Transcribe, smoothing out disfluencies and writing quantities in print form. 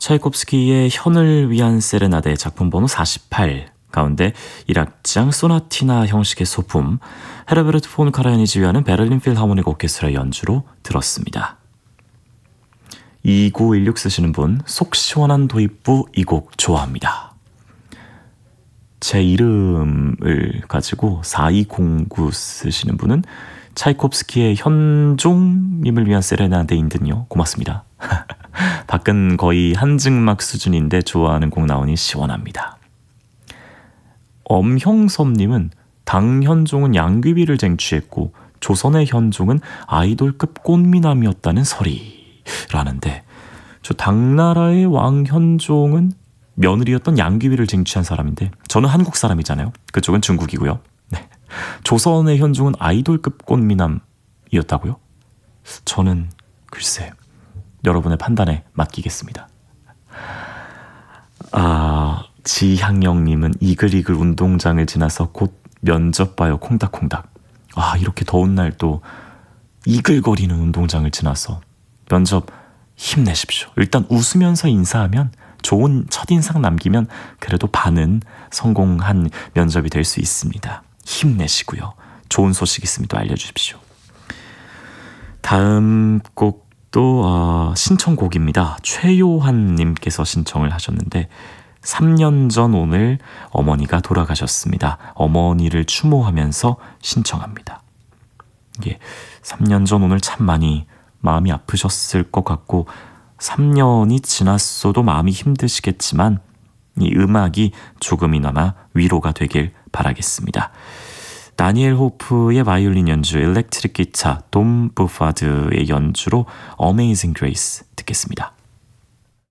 차이콥스키의 현을 위한 세레나데 작품 번호 48 가운데 1악장 소나티나 형식의 소품 헤르베르트 폰 카라얀이 지휘하는 베를린 필하모닉 오케스트라 연주로 들었습니다. 2916 쓰시는 분, 속 시원한 도입부 이 곡 좋아합니다. 제 이름을 가지고 4209 쓰시는 분은 차이콥스키의 현종님을 위한 세레나데인 듯요. 고맙습니다. 밖은 거의 한증막 수준인데 좋아하는 곡 나오니 시원합니다. 엄형섭님은 당현종은 양귀비를 쟁취했고 조선의 현종은 아이돌급 꽃미남이었다는 설이라는데, 저 당나라의 왕 현종은 며느리였던 양귀비를 쟁취한 사람인데 저는 한국 사람이잖아요. 그쪽은 중국이고요. 네. 조선의 현종은 아이돌급 꽃미남이었다고요? 저는 글쎄 여러분의 판단에 맡기겠습니다. 지향영님은 이글이글 운동장을 지나서 곧 면접 봐요 콩닥콩닥. 이렇게 더운 날 또 이글거리는 운동장을 지나서 면접 힘내십시오. 일단 웃으면서 인사하면, 좋은 첫인상 남기면 그래도 반은 성공한 면접이 될 수 있습니다. 힘내시고요. 좋은 소식 있으면 또 알려주십시오. 다음 곡도 신청곡입니다. 최요한님께서 신청을 하셨는데 3년 전 오늘 어머니가 돌아가셨습니다. 어머니를 추모하면서 신청합니다. 3년 전 오늘 참 많이 마음이 아프셨을 것 같고 3년이 지났어도 마음이 힘드시겠지만 이 음악이 조금이나마 위로가 되길 바라겠습니다. 다니엘 호프의 바이올린 연주, 일렉트릭 기타, 돔 부파드의 연주로 Amazing Grace 듣겠습니다.